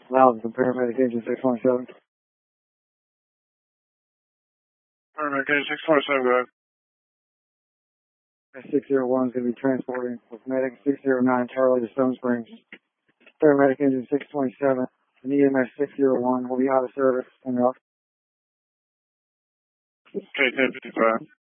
Loud from paramedic engine 617. Paramedic engine 617, go ahead. 601 is going to be transporting with medic 609 Charlie to Stone Springs. Paramedic engine 627 and EMS 601 will be out of service and off. Okay, 1055.